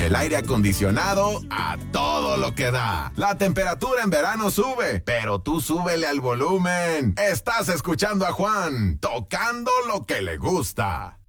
el aire acondicionado a todo lo que da. La temperatura en verano sube, pero tú súbele al volumen. Estás escuchando a Juan, tocando lo que le gusta.